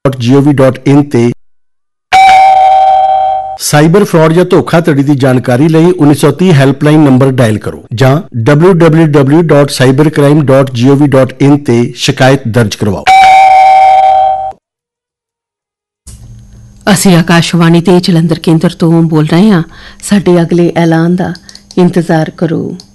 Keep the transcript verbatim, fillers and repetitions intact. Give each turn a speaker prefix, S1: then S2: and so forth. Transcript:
S1: Dot ਜੀ ਓ ਵੀ dot in ਤੇ cyber fraud ਜਾਂ ਧੋਖਾਧੜੀ ਦੀ ਜਾਣਕਾਰੀ ਲਈ ਉੱਨੀ ਸੌ ਤੀਹ ਹੈਲਪਲਾਈਨ ਨੰਬਰ ਡਾਇਲ ਕਰੋ ਜਾਂ W W W dot cyber crime dot ਜੀ ਓ ਵੀ ਡਾਟ ਇਨ ਤੇ ਸ਼ਿਕਾਇਤ ਦਰਜ ਕਰਵਾਓ।
S2: ਅਸੀਂ ਆਕਾਸ਼ਵਾਣੀ ਤੇ ਜਲੰਧਰ ਕੇਂਦਰ ਤੋਂ ਬੋਲ ਰਹੇ ਹਾਂ। ਸਾਡੇ ਅਗਲੇ ਐਲਾਨ ਦਾ ਇੰਤਜ਼ਾਰ ਕਰੋ।